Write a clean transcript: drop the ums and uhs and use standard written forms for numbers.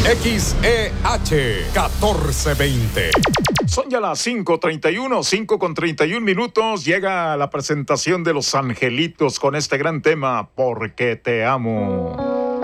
XEH 1420. Son ya las 5:31, 5:31. Llega la presentación de Los Angelitos con este gran tema, Porque te amo.